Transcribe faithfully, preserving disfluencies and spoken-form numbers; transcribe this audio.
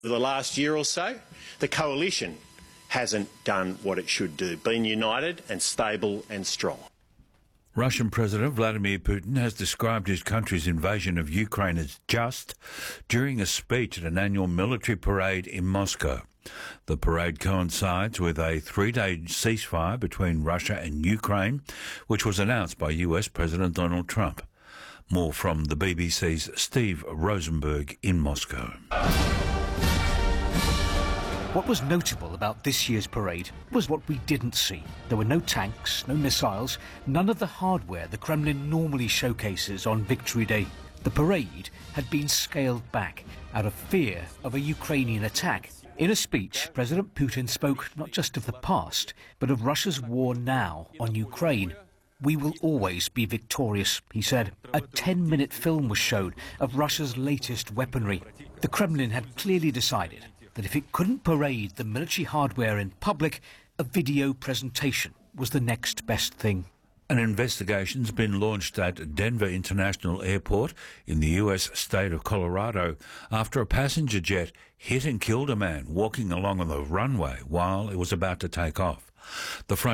For the last year or so, the coalition hasn't done what it should do, been united and stable and strong. Russian President Vladimir Putin has described his country's invasion of Ukraine as just during a speech at an annual military parade in Moscow. The parade coincides with a three-day ceasefire between Russia and Ukraine, which was announced by U S President Donald Trump. More from the B B C's Steve Rosenberg in Moscow. What was notable about this year's parade was what we didn't see. There were no tanks, no missiles, none of the hardware the Kremlin normally showcases on Victory Day. The parade had been scaled back out of fear of a Ukrainian attack. In a speech, President Putin spoke not just of the past, but of Russia's war now on Ukraine. "We will always be victorious," he said. A ten-minute film was shown of Russia's latest weaponry. The Kremlin had clearly decided that if it couldn't parade the military hardware in public, a video presentation was the next best thing. An investigation's been launched at Denver International Airport in the U S state of Colorado after a passenger jet hit and killed a man walking along the runway while it was about to take off. The front